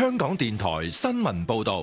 香港電台新聞報道。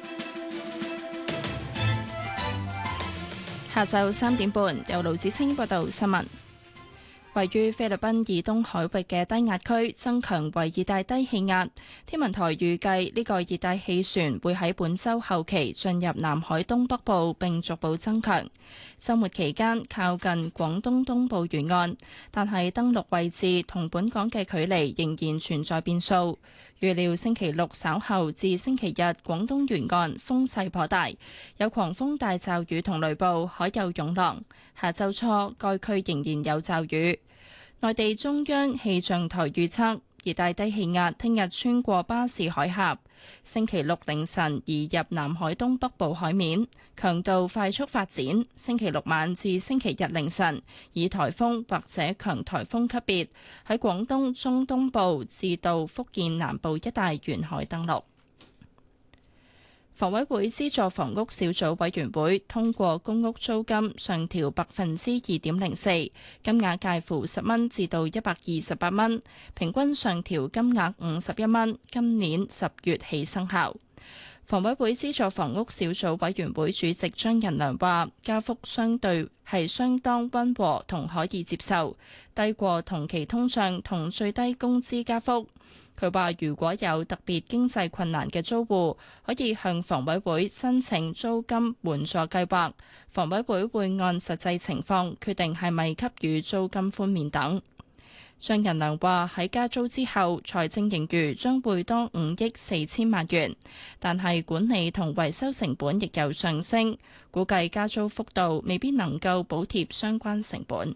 下晝3點半，由盧子清報道新聞。位於菲律賓以東海域嘅低壓區增強為熱帶低氣壓，天文台預計呢個熱帶氣旋會喺本週後期進入南海東北部並逐步增強。週末期間靠近廣東東部沿岸，但係登陸位置同本港嘅距離仍然存在變數。預料星期六稍後至星期日，廣東沿岸風勢頗大，有狂風大驟雨同雷暴，海有湧浪。下週初，該區仍然有驟雨。內地中央氣象台預測，熱帶低氣壓聽日穿過巴士海峽，星期六凌晨移入南海東北部海面，強度快速發展。星期六晚至星期日凌晨，以颱風或者強颱風級別喺廣東中東部至到福建南部一帶沿海登陸。房委會資助房屋小組委員會通過公屋租金上調2.04%，金額介乎10蚊至到128蚊，平均上調金額51蚊，今年10月起生效。房委會資助房屋小組委員會主席張仁良話，加幅相對係相當溫和同可以接受，低過同期通脹同最低工資加幅。佢話：如果有特別經濟困難嘅租戶，可以向房委會申請租金援助計劃，房委會會按實際情況決定係咪給予租金寬免等。張仁良話：喺加租之後，財政盈餘將會多5億4千萬元，但係管理同維修成本亦有上升，估計加租幅度未必能夠補貼相關成本。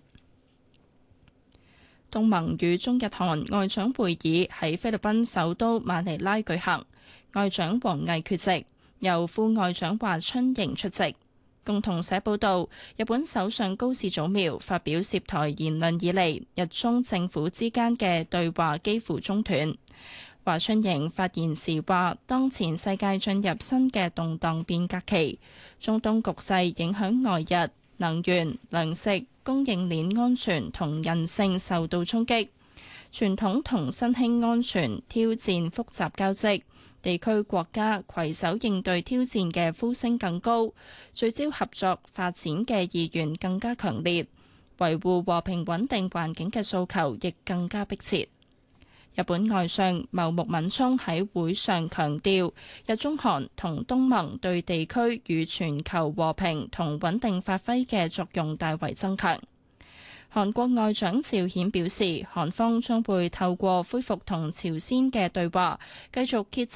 東盟與中日韓外長會議喺菲律賓首都馬尼拉舉行，外長王毅缺席，由副外長華春瑩出席。共同社報導，日本首相高市早苗發表涉台言論以嚟，日中政府之間嘅對話幾乎中斷。華春瑩發言時話：當前世界進入新嘅動盪變革期，中東局勢影響外日能源、糧食供應鏈安全同韌性受到衝擊，傳統同新興安全挑戰複雜交織，地區國家攜手應對挑戰嘅呼聲更高，聚焦合作發展嘅意願更加強烈，維護和平穩定環境嘅訴求亦更加迫切。日本外相茂木敏充喺會上強調，日中韓同東盟對地區與全球和平同穩定發揮嘅作用大為增強。韓國外長趙顯表示，韓方將會透過恢復同朝鮮嘅對話，繼續竭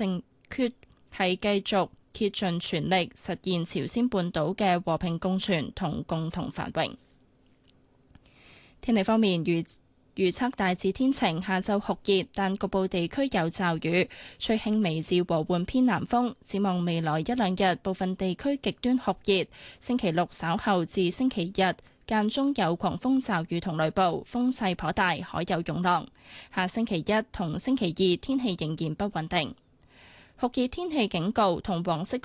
盡全力實現朝鮮半島嘅和平共存同共同繁榮。天氣方面，預測大致天晴，下晝酷熱，但局部地區有驟雨，吹輕微至和緩偏南風。展望未來1-2日，部分地區極端酷熱。星期六稍後至星期日間中有狂風驟雨同雷暴，風勢頗大，海有湧浪。下星期一同星期二天氣仍然不穩定。酷熱天氣警告同黃色